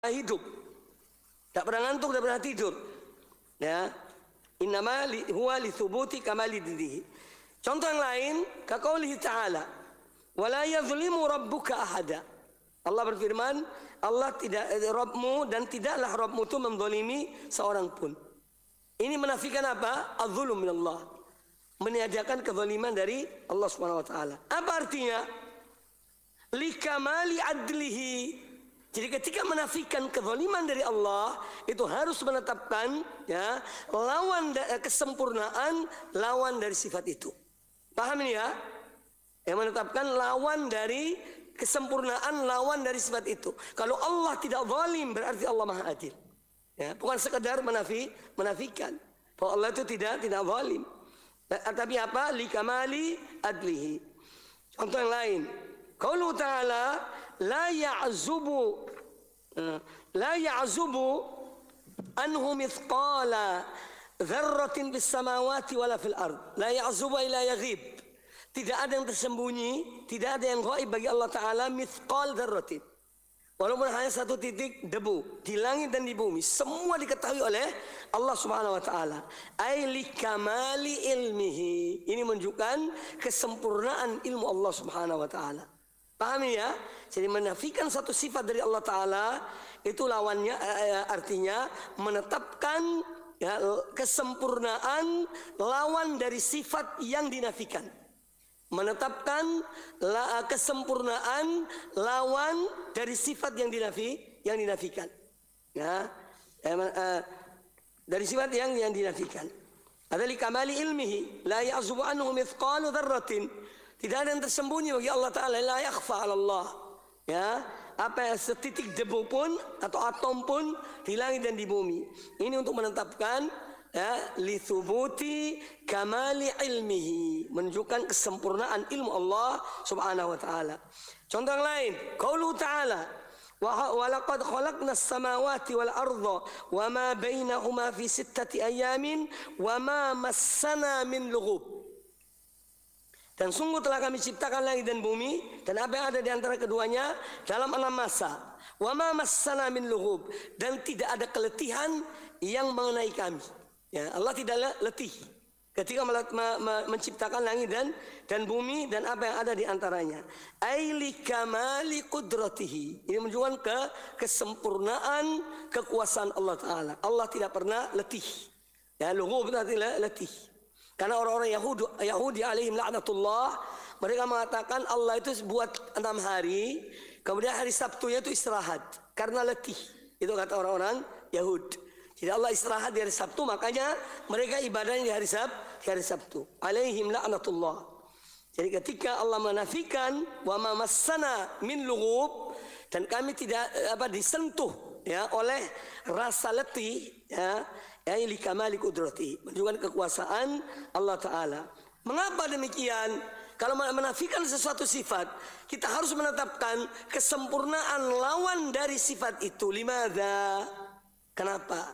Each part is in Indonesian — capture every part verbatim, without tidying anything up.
hidup. Tak pernah ngantuk, tak pernah tidur. Ya. Innama li, huwa li thubuti kamali dirihi. Contoh yang lain, kaqaulihi ta'ala, wala yadhlimu rabbuka ahada. Allah berfirman, Allah tidak Rabbmu dan tidaklah Rabbmu itu menzalimi seorang pun. Ini menafikan apa? Az-zulm minallah. Meniadakan kezaliman dari Allah Subhanahu wa taala. Apa artinya? Likamali adlihi. Jadi ketika menafikan kezaliman dari Allah, itu harus menetapkan ya lawan kesempurnaan lawan dari sifat itu. Paham ini ya? Yang menetapkan lawan dari kesempurnaan lawan dari sifat itu. Kalau Allah tidak zalim berarti Allah Maha Adil. Ya, bukan sekedar menafi menafikan bahwa Allah itu tidak tidak zalim. Tapi apa? Likamali adlihi. Contoh yang lain. Qaulu ta'ala la ya'zubu la ya'zubu anhu mithqala dzarratin bis samawati wala fil ard. La ya'zubu ila yaghib. Tidak ada yang tersembunyi, tidak ada yang gaib bagi Allah Ta'ala mithqal dzarratin. Walaupun hanya satu titik debu di langit dan di bumi, semua diketahui oleh Allah Subhanahu wa taala. Ai likamali ilmihi. Ini menunjukkan kesempurnaan ilmu Allah Subhanahu wa taala. Paham ya? Jadi menafikan satu sifat dari Allah Ta'ala itu lawannya eh, artinya menetapkan ya, kesempurnaan lawan dari sifat yang dinafikan. Menetapkan la, kesempurnaan lawan dari sifat yang dinafi yang dinafikan. Ya, eh, eh, dari sifat yang yang dinafikan. Ada li kamali ilmihi la ya'zubu anhu mithqalu dzarratin. Tidak ada yang tersembunyi bagi Allah Ta'ala, la yakhfa 'ala Allah. Ya, apa yang setitik debu pun atau atom pun di langit dan di bumi. Ini untuk menetapkan ya, li thubuti kamali ilmihi, menunjukkan kesempurnaan ilmu Allah Subhanahu wa taala. Contoh yang lain, qaulu ta'ala wa laqad khalaqnas samawati wal arda wa ma bainahuma fi sittati ayamin wa ma massana min lughub. Dan sungguh telah kami ciptakan langit dan bumi dan apa yang ada di antara keduanya dalam enam masa. Wa ma massana min lughub, dan tidak ada keletihan yang mengenai kami. Ya, Allah tidak letih ketika menciptakan langit dan dan bumi dan apa yang ada di antaranya. Aili kamali qudratihi. Ini menunjukkan ke kesempurnaan kekuasaan Allah Ta'ala. Allah tidak pernah letih. Ya, lughub berarti letih. Karena orang-orang Yahudi, Yahudi alaihim la'natullah, mereka mengatakan Allah itu buat enam hari, kemudian hari Sabtunya itu istirahat karena letih. Itu kata orang-orang Yahudi. Jadi Allah istirahat di hari Sabtu, makanya mereka ibadahnya di hari Sabtu, di hari Sabtu. Alaihim la'natullah. Jadi ketika Allah menafikan wa ma massana min lughub, dan kami tidak apa disentuh ya oleh rasa letih ya, ya li kamali qudrati, menunjukkan kekuasaan Allah Ta'ala. Mengapa demikian? Kalau menafikan sesuatu sifat, kita harus menetapkan kesempurnaan lawan dari sifat itu. Limadza? Kenapa?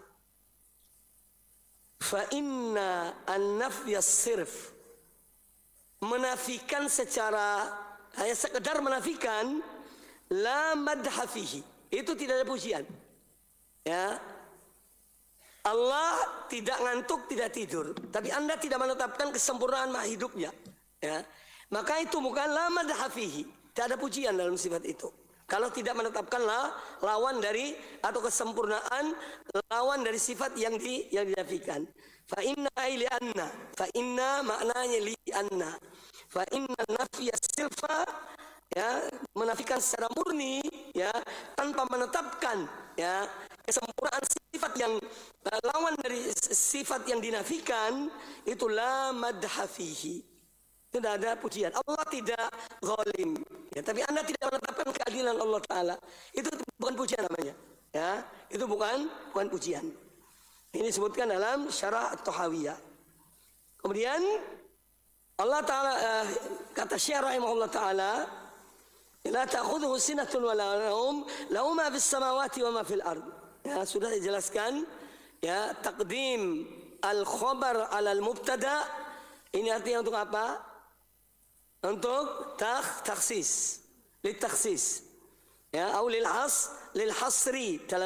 Fa inna an-nafya sirf, menafikan secara hanya sekedar menafikan, la madha fihi, itu tidak ada pujian. Ya, Allah tidak ngantuk, tidak tidur, tapi Anda tidak menetapkan kesempurnaan makhluk hidupnya. Ya, maka itu bukan la madha fihi, tidak ada pujian dalam sifat itu. Kalau tidak menetapkanlah lawan dari atau kesempurnaan lawan dari sifat yang di yang dinafikan. Fa inna li anna, fa inna maknanya li anna. Fa inna nafya silfa ya, menafikan secara murni ya, tanpa menetapkan ya kesempurnaan sifat yang uh, lawan dari sifat yang dinafikan, itu la madha fihi. Tidak ada pujian. Allah tidak zalim. Ya, tapi Anda tidak menetapkan keadilan Allah Ta'ala. Itu bukan pujian namanya. Ya, itu bukan bukan pujian. Ini disebutkan dalam Syarah At-Tahawiyah. Kemudian Allah Ta'ala uh, kata Syekh rahimahullah Ta'ala, la ta'khudhuhu sinatun wa la nawm, lahu ma fis samawati wa ma fil ard. Ya, sudah dijelaskan ya, taqdim al-khabar 'ala al-mubtada. Ini artinya untuk apa? Untuk tak taksis, litaksis. Ya, au lil has lil hasri dalam